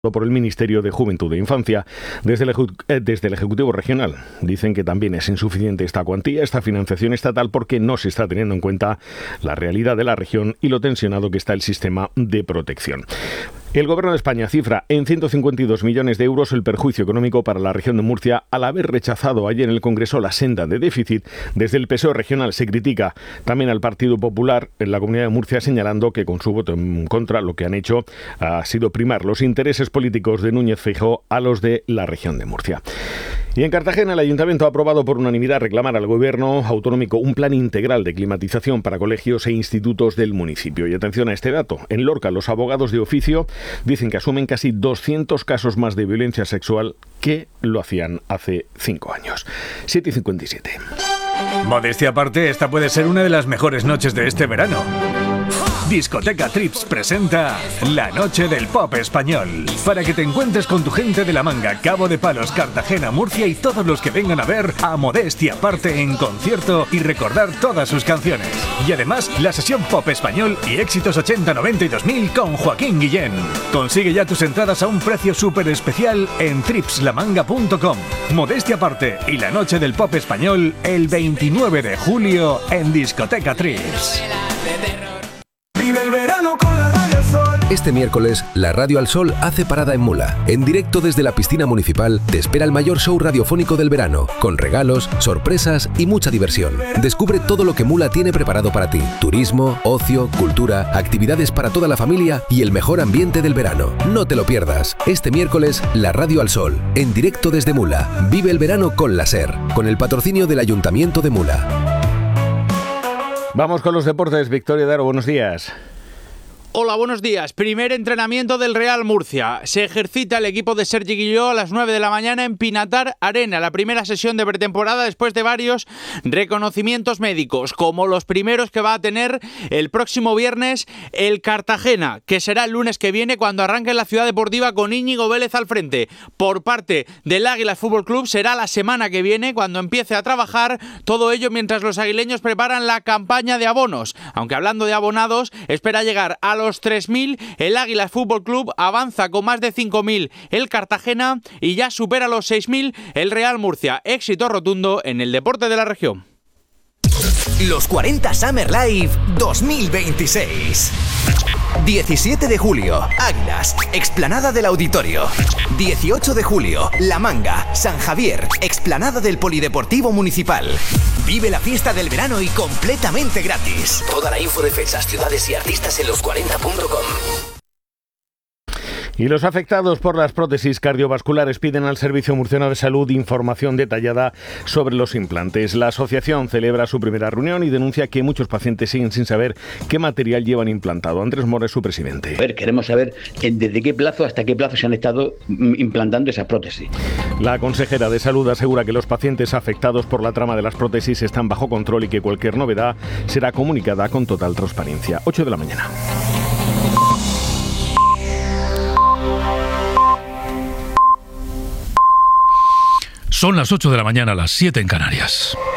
por el Ministerio de Juventud e Infancia desde el Ejecutivo Regional. Dicen que también es insuficiente esta cuantía, esta financiación estatal, porque no se está teniendo en cuenta la realidad de la región y lo tensionado que está el sistema de protección. El Gobierno de España cifra en 152 millones de euros el perjuicio económico para la región de Murcia al haber rechazado ayer en el Congreso la senda de déficit. Desde el PSOE regional se critica también al Partido Popular en la Comunidad de Murcia, señalando que con su voto en contra lo que han hecho ha sido primar los intereses políticos de Núñez Feijóo a los de la región de Murcia. Y en Cartagena el Ayuntamiento ha aprobado por unanimidad reclamar al Gobierno autonómico un plan integral de climatización para colegios e institutos del municipio. Y atención a este dato, en Lorca los abogados de oficio dicen que asumen casi 200 casos más de violencia sexual que lo hacían hace 5 años. 7:57. Modestia aparte, esta puede ser una de las mejores noches de este verano. Discoteca Trips presenta La Noche del Pop Español, para que te encuentres con tu gente de La Manga, Cabo de Palos, Cartagena, Murcia y todos los que vengan a ver a Modestia aparte en concierto y recordar todas sus canciones. Y además, la sesión Pop Español y éxitos 80, 90 y 2000 con Joaquín Guillén. Consigue ya tus entradas a un precio súper especial en tripslamanga.com. Modestia aparte y La Noche del Pop Español el 29 de julio en Discoteca Trips. Vive el verano con la Radio al Sol. Este miércoles, la Radio al Sol hace parada en Mula. En directo desde la piscina municipal te espera el mayor show radiofónico del verano, con regalos, sorpresas y mucha diversión. Descubre todo lo que Mula tiene preparado para ti. Turismo, ocio, cultura, actividades para toda la familia y el mejor ambiente del verano. No te lo pierdas. Este miércoles, la Radio al Sol, en directo desde Mula. Vive el verano con la SER, con el patrocinio del Ayuntamiento de Mula. Vamos con los deportes. Victoria Daro, buenos días. Hola, buenos días. Primer entrenamiento del Real Murcia. Se ejercita el equipo de Sergi Guilló a las 9 de la mañana en Pinatar Arena. La primera sesión de pretemporada después de varios reconocimientos médicos, como los primeros que va a tener el próximo viernes el Cartagena, que será el lunes que viene cuando arranque en la Ciudad Deportiva con Íñigo Vélez al frente. Por parte del Águilas Fútbol Club será la semana que viene cuando empiece a trabajar, todo ello mientras los aguileños preparan la campaña de abonos. Aunque hablando de abonados, espera llegar a los 3.000, el Águilas Fútbol Club avanza con más de 5.000 el Cartagena y ya supera los 6.000 el Real Murcia. Éxito rotundo en el deporte de la región. Los 40 Summer Live 2026. 17 de julio, Águilas, explanada del Auditorio. 18 de julio, La Manga, San Javier, explanada del Polideportivo Municipal. Vive la fiesta del verano y completamente gratis. Toda la info de fechas, ciudades y artistas en los40.com. Y los afectados por las prótesis cardiovasculares piden al Servicio Murciano de Salud información detallada sobre los implantes. La asociación celebra su primera reunión y denuncia que muchos pacientes siguen sin saber qué material llevan implantado. Andrés Mora es su presidente. Queremos saber desde qué plazo hasta qué plazo se han estado implantando esas prótesis. La consejera de Salud asegura que los pacientes afectados por la trama de las prótesis están bajo control y que cualquier novedad será comunicada con total transparencia. 8 de la mañana. Son las 8 de la mañana, las 7 en Canarias.